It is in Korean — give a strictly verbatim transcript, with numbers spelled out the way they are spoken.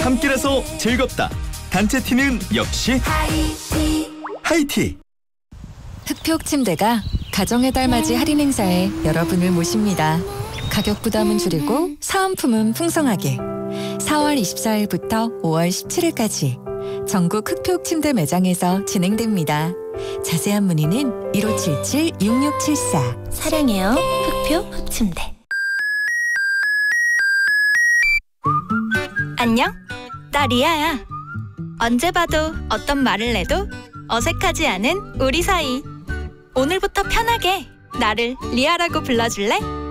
함께라서 즐겁다. 단체 티는 역시 하이티. 흑표 침대가 가정의 달 맞이 할인 행사에 여러분을 모십니다. 가격 부담은 줄이고 사은품은 풍성하게. 사월 이십사일부터 오월 십칠일까지 전국 흑표 침대 매장에서 진행됩니다. 자세한 문의는 일오칠칠 육육칠사. 사랑해요, 흑표 흑침대. 안녕, 나 리아야. 언제 봐도 어떤 말을 해도 어색하지 않은 우리 사이. 오늘부터 편하게 나를 리아라고 불러줄래?